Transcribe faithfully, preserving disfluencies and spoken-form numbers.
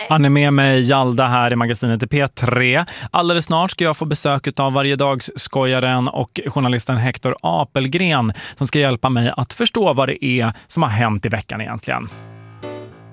Han är med mig, Jalda, här i magasinet i P tre. Alldeles snart ska jag få besök av varjedagsskojaren och journalisten Hector Apelgren som ska hjälpa mig att förstå vad det är som har hänt i veckan egentligen.